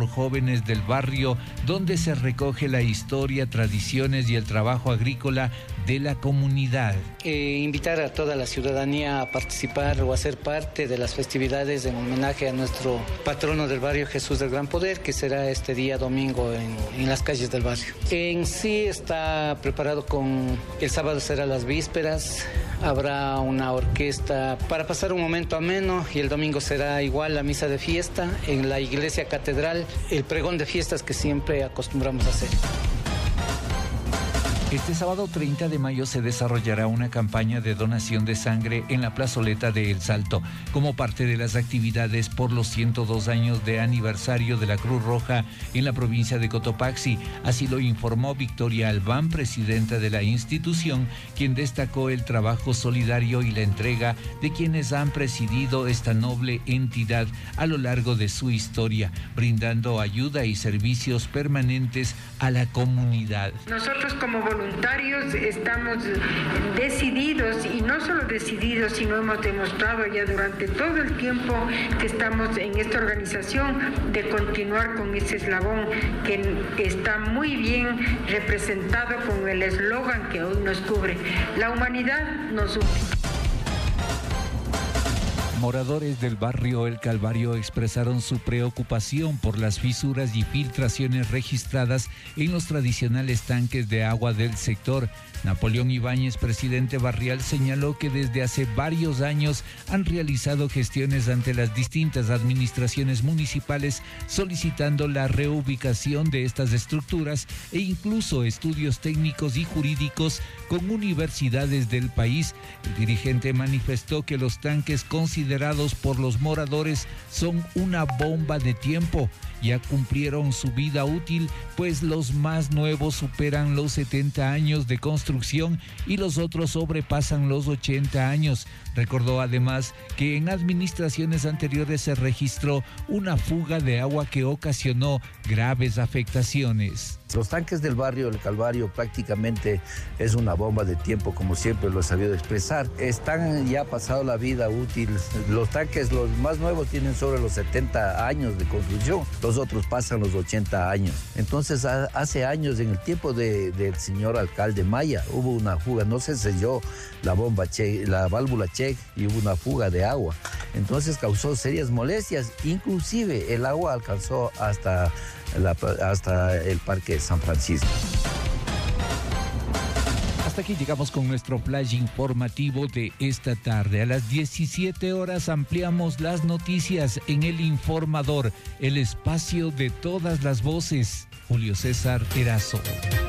por jóvenes del barrio, donde se recoge la historia, tradiciones y el trabajo agrícola de la comunidad. Invitar a toda la ciudadanía a participar o a ser parte de las festividades en homenaje a nuestro patrono del barrio, Jesús del Gran Poder, que será este día domingo en las calles del barrio. En sí está preparado el sábado será las vísperas, habrá una orquesta para pasar un momento ameno y el domingo será igual la misa de fiesta en la iglesia catedral, el pregón de fiestas que siempre acostumbramos a hacer. Este sábado 30 de mayo se desarrollará una campaña de donación de sangre en la plazoleta de El Salto, como parte de las actividades por los 102 años de aniversario de la Cruz Roja en la provincia de Cotopaxi. Así lo informó Victoria Albán, presidenta de la institución, quien destacó el trabajo solidario y la entrega de quienes han presidido esta noble entidad a lo largo de su historia, brindando ayuda y servicios permanentes a la comunidad. Nosotros como voluntarios estamos decididos, y no solo decididos, sino hemos demostrado ya durante todo el tiempo que estamos en esta organización de continuar con ese eslabón que está muy bien representado con el eslogan que hoy nos cubre: la humanidad nos une. Moradores del barrio El Calvario expresaron su preocupación por las fisuras y filtraciones registradas en los tradicionales tanques de agua del sector. Napoleón Ibáñez, presidente barrial, señaló que desde hace varios años han realizado gestiones ante las distintas administraciones municipales solicitando la reubicación de estas estructuras e incluso estudios técnicos y jurídicos con universidades del país. El dirigente manifestó que los tanques considerados por los moradores son una bomba de tiempo. Ya cumplieron su vida útil, pues los más nuevos superan los 70 años de construcción y los otros sobrepasan los 80 años. Recordó además que en administraciones anteriores se registró una fuga de agua que ocasionó graves afectaciones. Los tanques del barrio El Calvario prácticamente es una bomba de tiempo, como siempre lo he sabido expresar. Están ya pasado la vida útil. Los tanques, los más nuevos, tienen sobre los 70 años de construcción. Los otros pasan los 80 años. Entonces, hace años, en el tiempo del señor alcalde Maya, hubo una fuga. No se selló la válvula check y hubo una fuga de agua. Entonces, causó serias molestias. Inclusive, el agua alcanzó hasta el Parque San Francisco. Hasta aquí llegamos con nuestro flash informativo de esta tarde. A las 17 horas ampliamos las noticias en El Informador, el espacio de todas las voces. Julio César Erazo.